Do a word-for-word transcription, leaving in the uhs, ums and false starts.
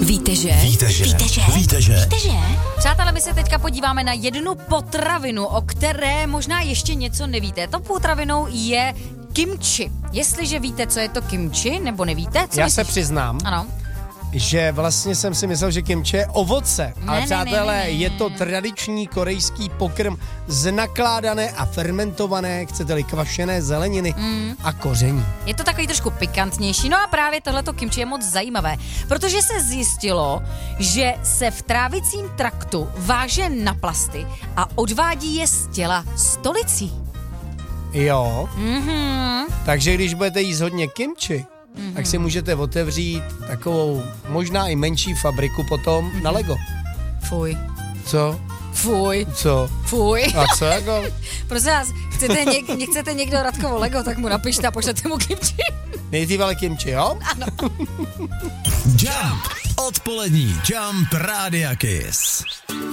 Víte, že? Víte, že? Víte, že? Víte, že? Víte, že? Přátelé, my se teďka podíváme na jednu potravinu, o které možná ještě něco nevíte. To potravinou je kimchi. Jestliže víte, co je to kimchi, nebo nevíte, co Já myslíš? se přiznám, Ano. že vlastně jsem si myslel, že kimchi je ovoce. Ne, Ale ne, přátelé, ne, ne, ne. je to tradiční korejský pokrm z nakládané a fermentované, chcete-li kvašené zeleniny mm. a koření. Je to takový trošku pikantnější. No a právě tohleto kimchi je moc zajímavé, protože se zjistilo, že se v trávicím traktu váže na plasty a odvádí je z těla stolicí. Jo, Mhm. takže když budete jíst hodně kimchi, mm-hmm. tak si můžete otevřít takovou možná i menší fabriku potom na Lego. Fuj. Co? Fuj. Co? Fuj. A co jako? Prosím vás, chcete, něk- chcete někdo Radkovo Lego, tak mu napište a pošlete mu kimchi. Nejdřív ale kimchi, jo? Ano. Jump. Odpolední Jump Rádia Kiss.